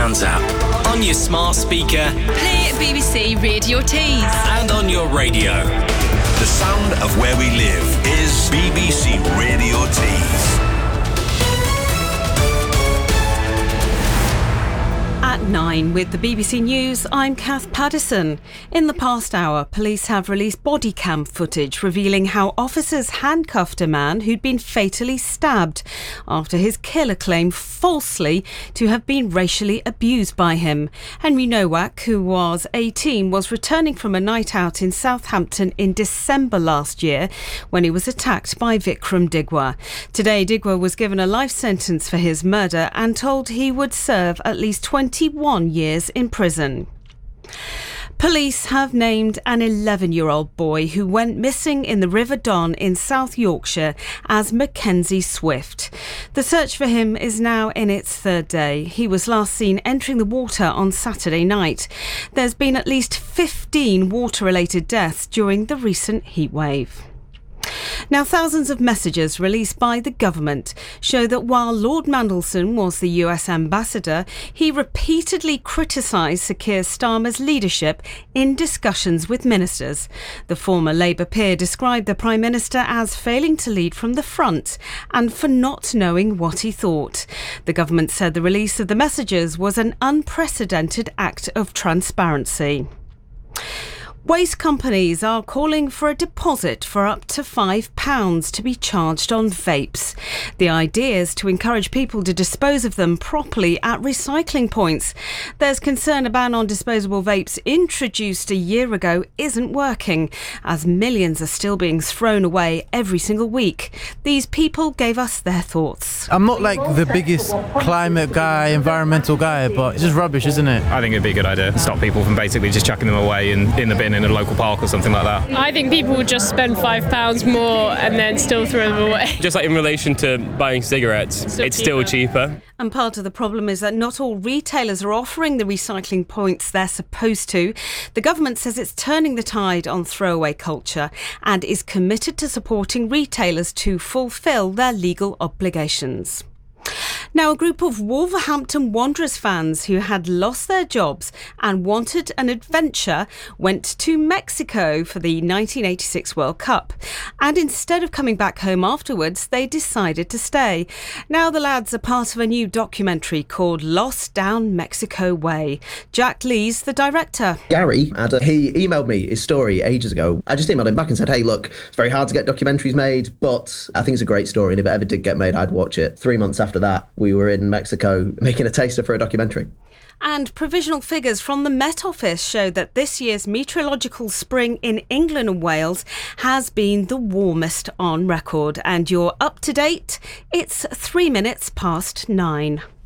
Sounds app. On your smart speaker. Play BBC Radio Tees. And on your radio. The sound of where we live is BBC Radio Tees. At 9 with the BBC News, I'm Kath Paddison. In the past hour, police have released body cam footage revealing how officers handcuffed a man who'd been fatally stabbed after his killer claimed falsely to have been racially abused by him. Henry Nowak, who was 18, was returning from a night out in Southampton in December last year when he was attacked by Vikram Digwa. Today, Digwa was given a life sentence for his murder and told he would serve at least 21 years in prison. Police have named an 11-year-old boy who went missing in the River Don in South Yorkshire as Mackenzie Swift. The search for him is now in its third day. He was last seen entering the water on Saturday night. There's been at least 15 water-related deaths during the recent heatwave. Now, thousands of messages released by the government show that while Lord Mandelson was the US ambassador, he repeatedly criticised Sir Keir Starmer's leadership in discussions with ministers. The former Labour peer described the Prime Minister as failing to lead from the front and for not knowing what he thought. The government said the release of the messages was an unprecedented act of transparency. Waste companies are calling for a deposit for up to £5 to be charged on vapes. The idea is to encourage people to dispose of them properly at recycling points. There's concern a ban on disposable vapes introduced a year ago isn't working, as millions are still being thrown away every single week. These people gave us their thoughts. I'm not like the biggest climate guy, environmental guy, but it's just rubbish, isn't it? I think it'd be a good idea to stop people from basically just chucking them away in the bin in a local park or something like that. I think people would just spend £5 more and then still throw them away. Just like in relation to buying cigarettes, it's still cheaper. And part of the problem is that not all retailers are offering the recycling points they're supposed to. The government says it's turning the tide on throwaway culture and is committed to supporting retailers to fulfil their legal obligations. Now, a group of Wolverhampton Wanderers fans who had lost their jobs and wanted an adventure went to Mexico for the 1986 World Cup. And instead of coming back home afterwards, they decided to stay. Now the lads are part of a new documentary called Lost Down Mexico Way. Jack Lee's the director. Gary, he emailed me his story ages ago. I just emailed him back and said, hey, look, it's very hard to get documentaries made, but I think it's a great story. And if it ever did get made, I'd watch it. 3 months after that, we were in Mexico making a taster for a documentary. And provisional figures from the Met Office show that this year's meteorological spring in England and Wales has been the warmest on record. And you're up to date. It's 3 minutes past 9.